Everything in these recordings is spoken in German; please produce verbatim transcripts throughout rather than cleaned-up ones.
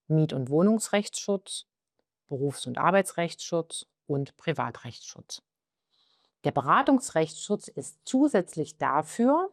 Miet- und Wohnungsrechtsschutz, Berufs- und Arbeitsrechtsschutz und Privatrechtsschutz. Der Beratungsrechtsschutz ist zusätzlich dafür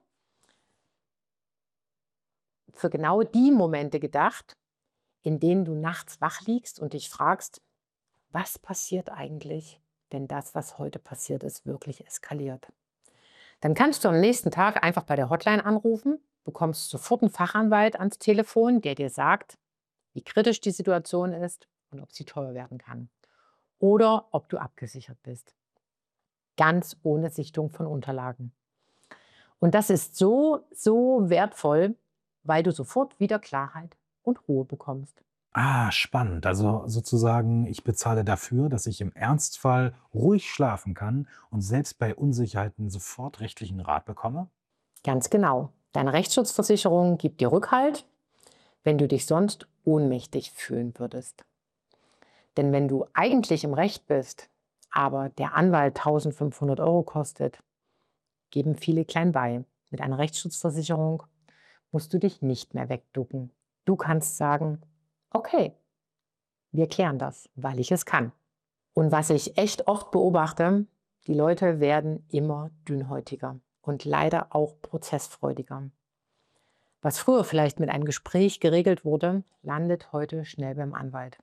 für genau die Momente gedacht, in denen du nachts wach liegst und dich fragst, was passiert eigentlich, wenn das, was heute passiert ist, wirklich eskaliert. Dann kannst du am nächsten Tag einfach bei der Hotline anrufen, bekommst sofort einen Fachanwalt ans Telefon, der dir sagt, wie kritisch die Situation ist und ob sie teuer werden kann. Oder ob du abgesichert bist. Ganz ohne Sichtung von Unterlagen. Und das ist so, so wertvoll, weil du sofort wieder Klarheit und Ruhe bekommst. Ah, spannend. Also sozusagen, ich bezahle dafür, dass ich im Ernstfall ruhig schlafen kann und selbst bei Unsicherheiten sofort rechtlichen Rat bekomme? Ganz genau. Deine Rechtsschutzversicherung gibt dir Rückhalt, wenn du dich sonst ohnmächtig fühlen würdest. Denn wenn du eigentlich im Recht bist, aber der Anwalt tausendfünfhundert Euro kostet, geben viele klein bei. Mit einer Rechtsschutzversicherung musst du dich nicht mehr wegducken. Du kannst sagen, okay, wir klären das, weil ich es kann. Und was ich echt oft beobachte, die Leute werden immer dünnhäutiger und leider auch prozessfreudiger. Was früher vielleicht mit einem Gespräch geregelt wurde, landet heute schnell beim Anwalt.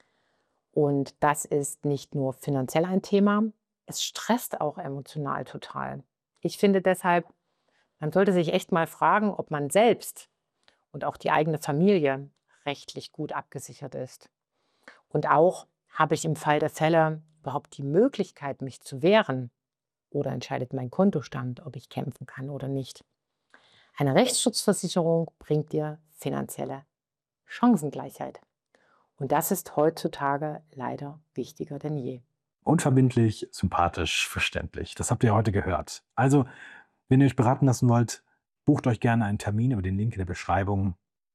Und das ist nicht nur finanziell ein Thema, es stresst auch emotional total. Ich finde deshalb, man sollte sich echt mal fragen, ob man selbst und auch die eigene Familie rechtlich gut abgesichert ist. Und auch, habe ich im Fall der Fälle überhaupt die Möglichkeit, mich zu wehren? Oder entscheidet mein Kontostand, ob ich kämpfen kann oder nicht? Eine Rechtsschutzversicherung bringt dir finanzielle Chancengleichheit. Und das ist heutzutage leider wichtiger denn je. Unverbindlich, sympathisch, verständlich. Das habt ihr heute gehört. Also, wenn ihr euch beraten lassen wollt, bucht euch gerne einen Termin über den Link in der Beschreibung.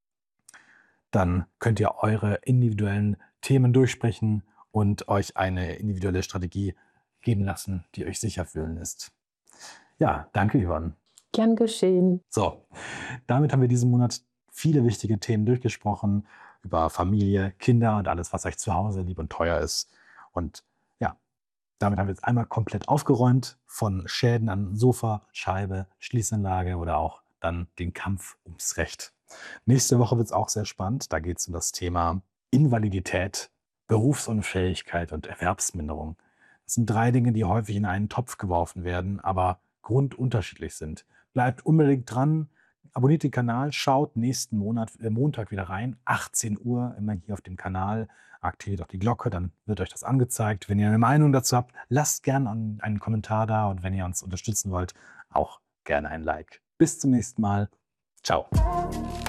Dann könnt ihr eure individuellen Themen durchsprechen und euch eine individuelle Strategie geben lassen, die euch sicher fühlen lässt. Ja, danke, Yvonne. Gern geschehen. So, damit haben wir diesen Monat viele wichtige Themen durchgesprochen über Familie, Kinder und alles, was euch zu Hause lieb und teuer ist. Und ja, damit haben wir jetzt einmal komplett aufgeräumt von Schäden an Sofa, Scheibe, Schließanlage oder auch dann den Kampf ums Recht. Nächste Woche wird es auch sehr spannend. Da geht es um das Thema Invalidität, Berufsunfähigkeit und Erwerbsminderung. Das sind drei Dinge, die häufig in einen Topf geworfen werden, aber grundunterschiedlich sind. Bleibt unbedingt dran, abonniert den Kanal, schaut nächsten Monat, äh, Montag wieder rein, achtzehn Uhr, immer hier auf dem Kanal. Aktiviert auch die Glocke, dann wird euch das angezeigt. Wenn ihr eine Meinung dazu habt, lasst gerne einen Kommentar da und wenn ihr uns unterstützen wollt, auch gerne ein Like. Bis zum nächsten Mal. Ciao.